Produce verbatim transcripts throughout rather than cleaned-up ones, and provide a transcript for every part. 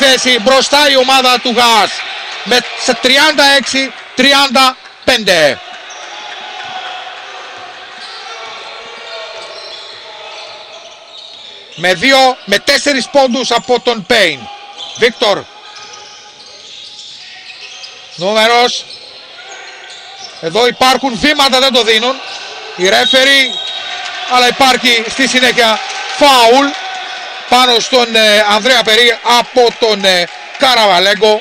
θέση μπροστά η ομάδα του ΓΑΣ με τριάντα έξι τριάντα πέντε. Με δύο, με τέσσερις πόντους από τον Πέιν. Βίκτορ. Νούμερος. Εδώ υπάρχουν βήματα, δεν το δίνουν οι ρέφεροι, αλλά υπάρχει στη συνέχεια φάουλ πάνω στον ε, Ανδρέα Περί από τον ε, Καραβαλέγκο.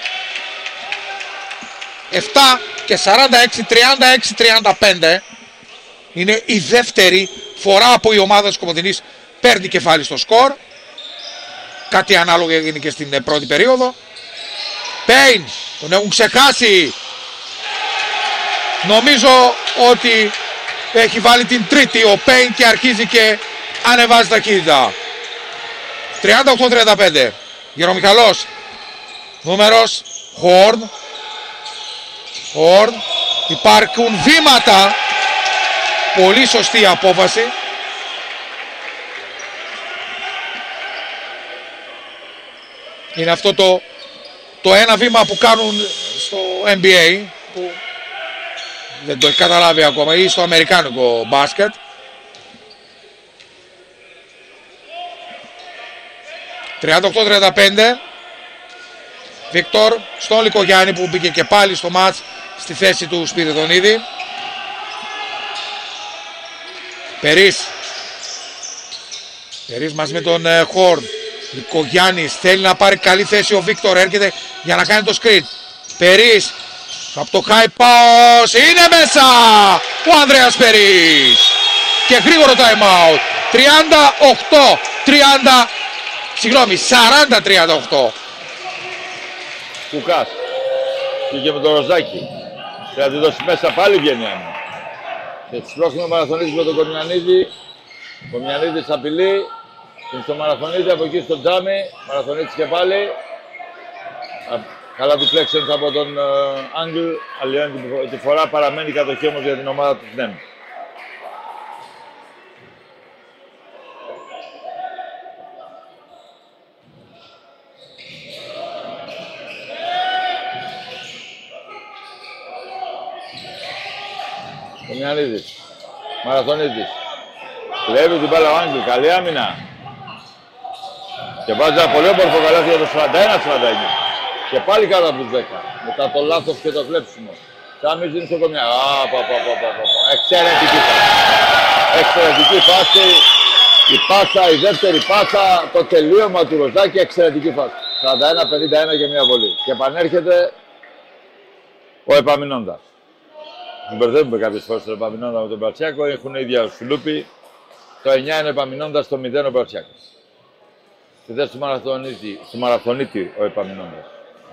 επτά και σαράντα έξι τριάντα έξι τριάντα πέντε. Είναι η δεύτερη φορά που η ομάδα της Κομοτηνής παίρνει κεφάλι στο σκορ. Κάτι ανάλογο έγινε και στην ε, πρώτη περίοδο. Πέιν, τον έχουν ξεχάσει. Νομίζω ότι έχει βάλει την τρίτη ο Πέιν και αρχίζει και ανεβάζει ταχύτητα. τριάντα οκτώ τριάντα πέντε. Γερομιχαλός. Νούμερος. Χόρν. Χόρν. Υπάρχουν βήματα. Πολύ σωστή απόφαση. Είναι αυτό το, το ένα βήμα που κάνουν στο N B A, που δεν το έχει καταλάβει ακόμα, ή στο αμερικάνικο μπάσκετ. τριάντα οκτώ τριάντα πέντε. Βίκτορ στον Λικογιάννη που μπήκε και πάλι στο μάτς στη θέση του Σπυριδονίδη. Περίς. Περίς μαζί με τον ε, Χόρν. Λικογιάννης θέλει να πάρει καλή θέση, ο Βίκτορ έρχεται για να κάνει το screen. Περίς από το high pass, είναι μέσα ο Ανδρέας Περίς και γρήγορο time out. τριάντα οκτώ τριάντα, συγγνώμη, σαράντα τριάντα οκτώ. Κουκάς πήγε με το Ροζάκι, θα τη δώσει μέσα, πάλι βγαίνει άμυνα. Και τις πρόχνουμε Μαραθωνίδης με τον Κομιανίδη. Κομιανίδης απειλεί και στο Μαραθωνίδη, από εκεί στο τζάμι. Μαραθωνίδης και πάλι. Καλά deflections από τον Άγγλ, αλλιώς τη φορά παραμένει η κατοχή όμως για την ομάδα του Νέμ. Κομιανίδης, Μαραθωνίδης. Κλέβει την μπάλα ο Άγγλ, καλή άμυνα. Και βάζει ένα πολύ όμορφο καλάθι για το σαράντα ένα σαράντα εννιά. Και πάλι κάτω από τους δέκα. Μετά το λάθος και το κλέψιμο. Σάμις δίνει στο Κομιά. Α, πα, πα, πα, πα, πα. Εξαιρετική φάση. Εξαιρετική φάση. Η πάσα, η δεύτερη πάσα, το τελείωμα του Ροζάκη, εξαιρετική φάση. σαράντα ένα πενήντα ένα και μια βολή. Και επανέρχεται ο Επαμεινώντας. Τον μπερδεύουμε κάποιες φορές τον Επαμεινώντα με τον Παρτσιάκο. Έχουν ίδια σουλούπι. Το εννιά είναι ο Επαμεινώντας, το μηδέν ο Παρτσιάκος. Στη θέση του Μαραθωνίτη, του Μαραθωνίτη ο Επαμεινώντας.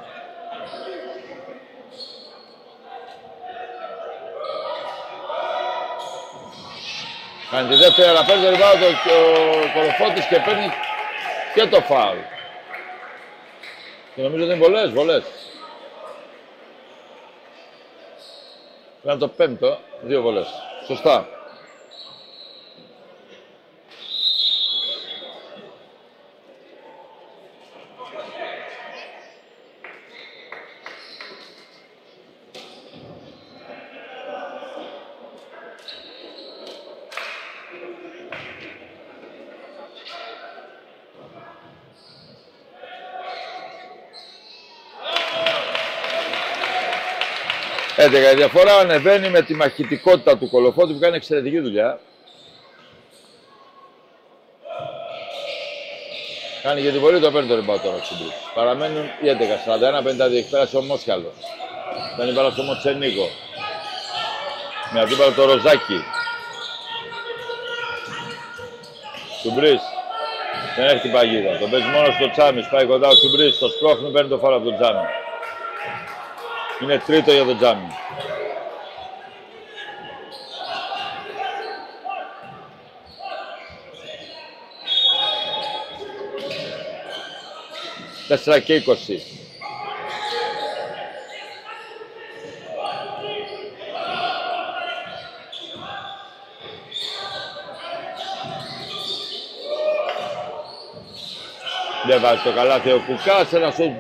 Κάνει τη δεύτερη, αλλά παίρνει το ριμπάουντ ο Κοροφώτης και παίρνει και το φάουλ. Και νομίζω ότι είναι βολές, βολές. Ήταν το πέμπτο, δύο βολές. Σωστά. έντεκα η διαφορά, ανεβαίνει με τη μαχητικότητα του Κολοφώτη που κάνει εξαιρετική δουλειά. Κάνει και την βολή, το παίρνει το ριμπάουντ τώρα ο Τσιμπρής. Παραμένουν οι έντεκα, σαράντα ένα πενήντα δύο, έχει πέρασε ο Μόσχαλος. Παίρνει μπάλα στο Μοτσενίκο. Με αντίπαλο το Ροζάκι. Τσιμπρής. Δεν έχει την παγίδα. Τον παίζει μόνο στο Τσάμι, πάει κοντά ο Τσιμπρής, το σπρώχνει, παίρνει το φάουλ από τον Τσάμι. Είναι τρίτο για τον Τζάμι. τέσσερα και είκοσι. Δεν βάζει το καλάθι ο Κουκάς, ένα σουτ